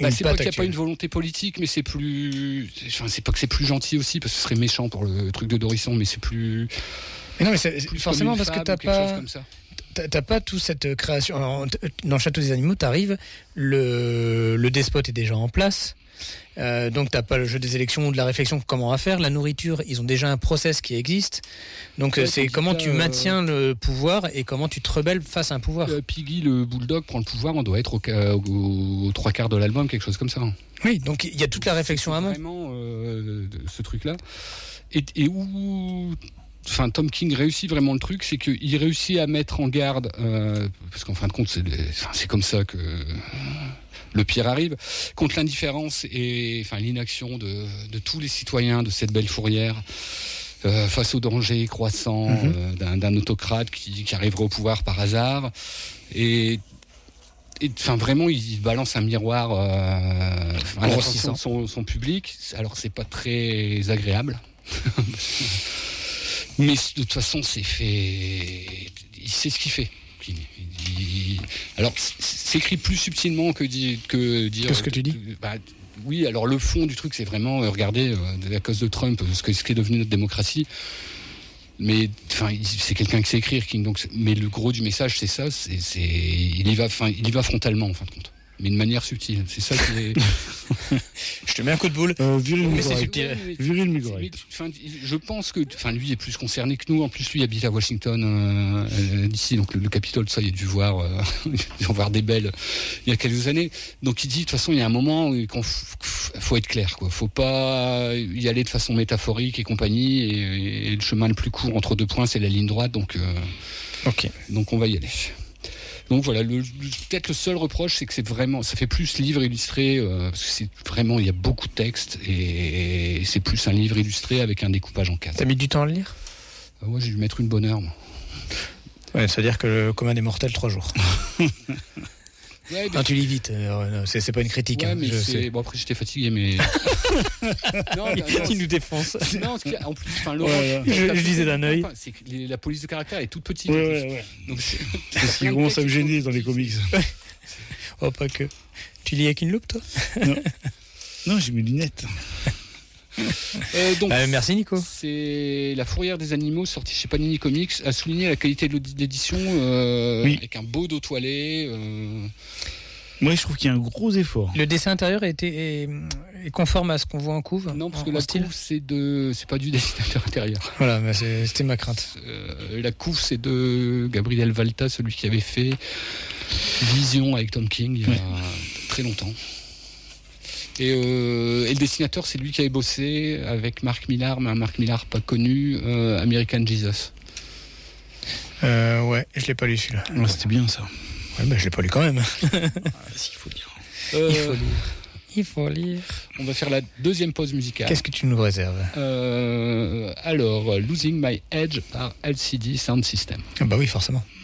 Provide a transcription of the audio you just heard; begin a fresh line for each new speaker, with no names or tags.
c'est pas qu'il n'y a pas une volonté politique, mais c'est plus. Enfin, c'est pas que c'est plus gentil aussi, parce que ce serait méchant pour le truc de Dorisson, mais c'est plus.
Mais non, mais c'est forcément parce que t'as pas toute cette création. Alors, dans le Château des Animaux, t'arrives, le despote est déjà en place. Donc t'as pas le jeu des élections ou de la réflexion comment on va faire. La nourriture, ils ont déjà un process qui existe. Donc c'est comment tu maintiens le pouvoir et comment tu te rebelles face à un pouvoir.
Piggy le bulldog prend le pouvoir, on doit être aux 3/4 de l'album, quelque chose comme ça.
Oui, donc il y a toute la réflexion amont.
Vraiment ce truc-là. Et où enfin, Tom King réussit vraiment le truc, c'est qu'il réussit à mettre en garde, parce qu'en fin de compte c'est comme ça que le pire arrive, contre l'indifférence et enfin l'inaction de tous les citoyens de cette belle fourrière face au danger croissant d'un autocrate qui arriverait au pouvoir par hasard. Et enfin vraiment il balance un miroir à l'attention de son public. Alors c'est pas très agréable. Mais de toute façon c'est fait, il sait ce qu'il fait. Alors, c'est écrit plus subtilement que dire.
Qu'est-ce que tu dis ?
Oui, alors le fond du truc, c'est vraiment regardez, à cause de Trump, ce qui est devenu notre démocratie. Mais enfin, c'est quelqu'un qui sait écrire, King. Donc, mais le gros du message, c'est ça. Il y va frontalement, en fin de compte. Mais de manière subtile. C'est ça qui est.
Je te mets un coup de boule.
Mais c'est subtil.
Je pense que, lui est plus concerné que nous. En plus, lui habite à Washington d'ici, donc le Capitole, ça, il a dû voir des belles il y a quelques années. Donc il dit, de toute façon, il y a un moment où faut être clair, quoi. Faut pas y aller de façon métaphorique et compagnie. Et le chemin le plus court entre deux points, c'est la ligne droite. Donc on va y aller. Donc voilà, peut-être le seul reproche, c'est que ça fait plus livre illustré, parce que c'est vraiment, il y a beaucoup de textes, et c'est plus un livre illustré avec un découpage en 4.
T'as mis du temps à le lire ?
Moi, j'ai dû mettre une bonne heure, moi.
Ouais, c'est-à-dire que le commun des mortels, 3 jours. Ouais, non, tu lis vite, c'est pas une critique.
Ouais, mais bon, après j'étais fatigué, mais.
Il nous défonce.
Non, en plus,
je disais d'un œil.
C'est que la police de caractère est toute petite.
Ouais.
Donc
c'est ce qui commence à me gêner dans les comics.
Oh, pas que. Tu lis avec une loupe, toi ?
Non, j'ai mes lunettes.
Donc,
merci Nico.
C'est La Fourrière des Animaux, sorti chez Panini Comics, a souligné la qualité de l'édition avec un beau dos toilé.
Moi, je trouve qu'il y a un gros effort.
Le dessin intérieur est conforme à ce qu'on voit en couve ?
Non, parce que la couve, c'est pas du dessinateur intérieur.
Voilà, mais c'était ma crainte.
La couve, c'est de Gabriel Valta, celui qui avait fait Vision avec Tom King il y a très longtemps. Et le dessinateur, c'est lui qui avait bossé avec Mark Millar, mais un Mark Millar pas connu, American Jesus.
Ouais, je l'ai pas lu celui-là.
Ouais, c'était bien ça.
Ouais, je l'ai pas lu quand même.
Si, il faut lire.
Il faut lire.
On va faire la deuxième pause musicale.
Qu'est-ce que tu nous réserves ?
Alors, Losing My Edge par LCD Sound System.
Ah bah oui, forcément.